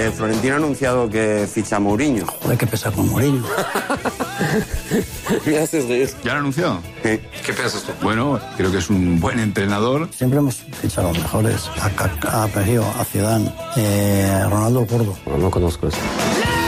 Florentino ha anunciado que ficha a Mourinho. Joder, que pesa con Mourinho. Me haces reír. ¿Ya lo ha anunciado? Sí. ¿Qué piensas tú? Bueno, creo que es un buen entrenador. Siempre hemos fichado a los mejores. A Perío, a Zidane, Ronaldo Gordo. No conozco eso.